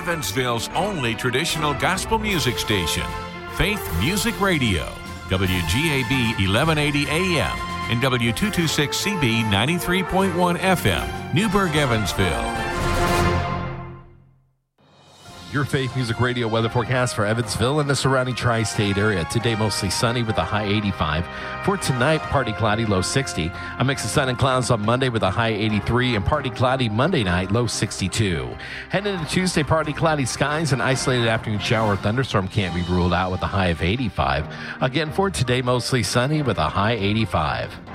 Evansville's only traditional gospel music station, Faith Music Radio, WGAB 1180 AM and W226CB 93.1 FM, Newburgh, Evansville. Your Faith Music Radio weather forecast for Evansville and the surrounding tri-state area. Today, mostly sunny with a high 85. For tonight, partly cloudy, low 60. A mix of sun and clouds on Monday with a high 83, and partly cloudy Monday night, low 62. Heading into Tuesday, partly cloudy skies, an isolated afternoon shower or thunderstorm can't be ruled out with a high of 85. Again, for today, mostly sunny with a high 85.